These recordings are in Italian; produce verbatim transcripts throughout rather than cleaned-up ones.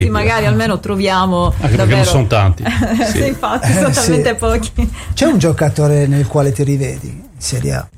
magari almeno troviamo anche davvero... perché non sono tanti. Sì, sì, infatti sono Eh, talmente sì. pochi. C'è un giocatore nel quale ti rivedi in Serie A?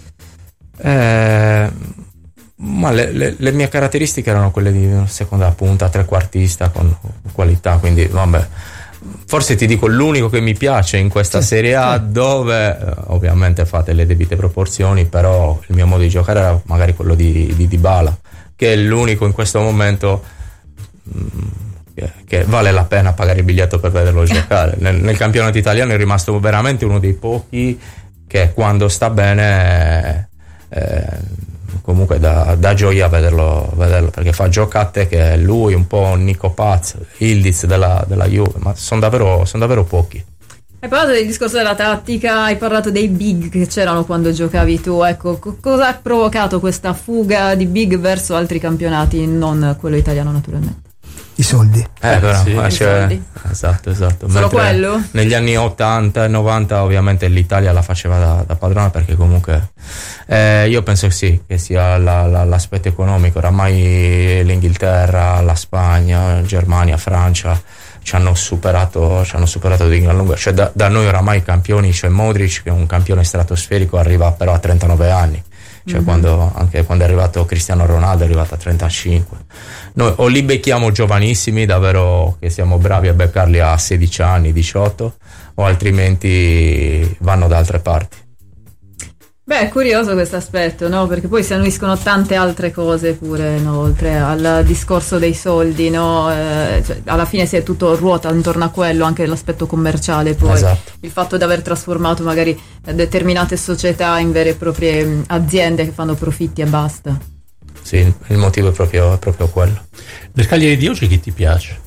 Eh, ma le, le, le mie caratteristiche erano quelle di seconda punta, trequartista con qualità, quindi vabbè, forse ti dico l'unico che mi piace in questa Sì, Serie A, sì. dove eh, ovviamente fate le debite proporzioni, però il mio modo di giocare era magari quello di, di Dybala, che è l'unico in questo momento mh, che, che vale la pena pagare il biglietto per vederlo giocare. Nel, nel campionato italiano è rimasto veramente uno dei pochi che quando sta bene eh, comunque dà, dà gioia vederlo, vederlo, perché fa giocate che lui, un po' Nico Paz, Ildiz della, della Juve, ma sono davvero, son davvero pochi. Hai parlato del discorso della tattica, hai parlato dei big che c'erano quando giocavi tu, ecco, co- cosa ha provocato questa fuga di big verso altri campionati, non quello italiano naturalmente? I soldi. Eh, però, sì, eh, i cioè, soldi. esatto, esatto. Solo Mentre quello? negli anni ottanta e novanta ovviamente l'Italia la faceva da, da padrona, perché comunque eh, io penso che sì, che sia la, la, l'aspetto economico. Oramai l'Inghilterra, la Spagna, Germania, Francia ci hanno superato, ci hanno superato di gran lunga. Cioè da, da noi oramai campioni c'è Modric, che è un campione stratosferico, arriva però a trentanove anni. Cioè mm-hmm. quando, anche quando è arrivato Cristiano Ronaldo è arrivato a trentacinque. Noi o li becchiamo giovanissimi, davvero che siamo bravi a beccarli a sedici anni, diciotto, o altrimenti vanno da altre parti. Beh, è curioso questo aspetto, no? Perché poi si annuiscono tante altre cose pure, no? Oltre al discorso dei soldi, no? Eh, cioè, alla fine si è tutto ruota intorno a quello, anche l'aspetto commerciale poi. Esatto. Il fatto di aver trasformato magari determinate società in vere e proprie mh, aziende che fanno profitti e basta. Sì, il motivo è proprio, è proprio quello. Del Cagliari di oggi chi ti piace?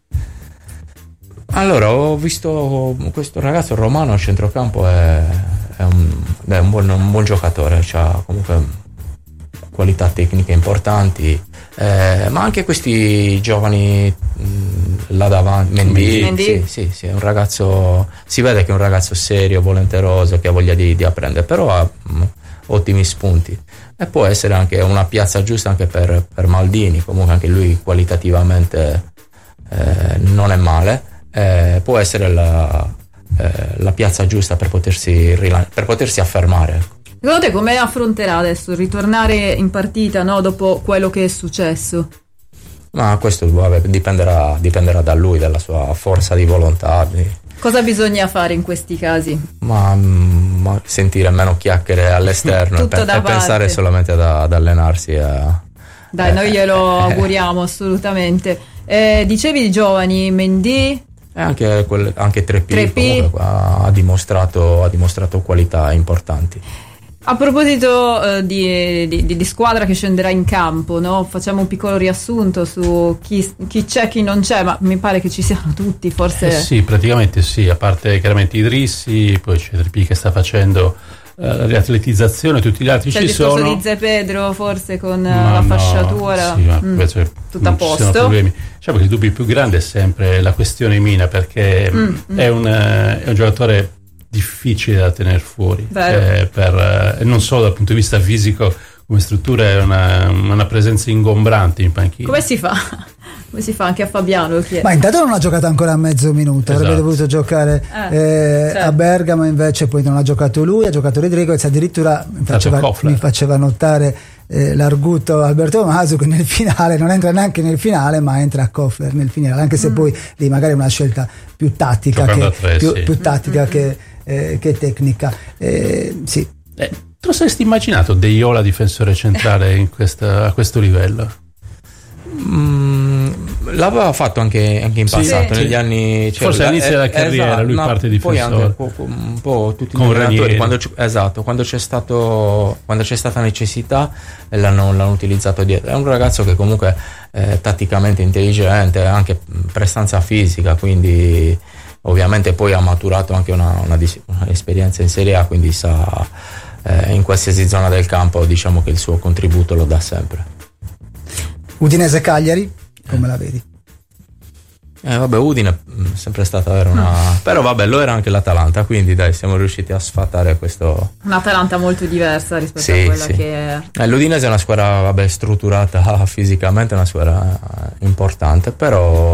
Allora, ho visto questo ragazzo romano a centrocampo, è, è, un, è un, buon, un buon giocatore, ha comunque qualità tecniche importanti, eh, ma anche questi giovani mh, là davanti, Mendy, Mendy. sì, sì, sì, è un ragazzo, si vede che è un ragazzo serio, volenteroso, che ha voglia di, di apprendere, però ha mh, ottimi spunti, e può essere anche una piazza giusta anche per, per Maldini, comunque anche lui qualitativamente eh, non è male. Eh, può essere la, eh, la piazza giusta per potersi, rilan- per potersi affermare. Secondo te come affronterà adesso ritornare in partita, no? Dopo quello che è successo? Ma questo vabbè, dipenderà, dipenderà da lui, dalla sua forza di volontà. Di... Cosa bisogna fare in questi casi? Ma, ma sentire meno chiacchiere all'esterno e, pe- e pensare solamente ad, ad allenarsi. A, Dai, eh, noi glielo eh, auguriamo assolutamente. Eh, dicevi di giovani, Mendy. E anche, quel, anche tre P, tre P. comunque, ha, ha, dimostrato, ha dimostrato qualità importanti. A proposito eh, di, di, di squadra che scenderà in campo, no? Facciamo un piccolo riassunto su chi, chi c'è, chi non c'è, ma mi pare che ci siano tutti, forse. Eh sì, praticamente sì, a parte chiaramente Idrissi, poi c'è tre P che sta facendo la riatletizzazione, tutti gli altri c'è ci il discorso sono. Di Ze Pedro forse con Ma la no, fasciatura, sì, ma mm, penso che tutto a non ci siano posto. problemi. Diciamo che il dubbio più grande è sempre la questione Mina, perché Mm, è, un, è un giocatore difficile da tenere fuori, eh, per, eh, non solo dal punto di vista fisico, come struttura è una, una presenza ingombrante in panchina. Come si fa? Come si fa anche a Fabiano? Chi è? Ma intanto non ha giocato ancora a mezzo minuto, Esatto. avrebbe dovuto giocare Eh, eh, certo. a Bergamo, invece poi non ha giocato lui, ha giocato Rodriguez, addirittura mi faceva, mi faceva notare eh, l'arguto Alberto Tommaso che nel finale non entra neanche nel finale, ma entra a Kofler nel finale, anche se mm. poi lì magari è una scelta più tattica che, tre, più, sì. più tattica mm-hmm. che, eh, che tecnica. Eh, sì. Eh, tu saresti immaginato De Iola difensore centrale in questa, a questo livello? Mm, l'aveva fatto anche, anche in passato, sì. negli anni, cioè, forse all'inizio della eh, carriera esatto, lui ma parte difensore, poi anche un po', un po' tutti con gli allenatori quando, Ranieri. esatto, quando c'è stato quando c'è stata necessità l'hanno, l'hanno utilizzato dietro. È un ragazzo che comunque è tatticamente intelligente, anche prestanza fisica, quindi ovviamente poi ha maturato anche una, una, una esperienza in Serie A, quindi sa eh, in qualsiasi zona del campo, diciamo che il suo contributo lo dà sempre. Udinese Cagliari, come la vedi? Eh, vabbè, Udine è sempre stata avere una... Mm. Però vabbè, lo era anche l'Atalanta, quindi dai, siamo riusciti a sfatare questo... Un'Atalanta molto diversa rispetto sì, a quella sì. che è... Eh, L'Udinese è una squadra, vabbè, strutturata fisicamente, è una squadra importante, però